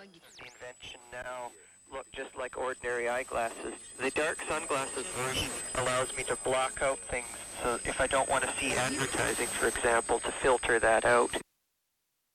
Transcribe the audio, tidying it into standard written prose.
The invention now look just like ordinary eyeglasses. The dark sunglasses version allows me to block out things, so if I don't want to see advertising, for example, to filter that out.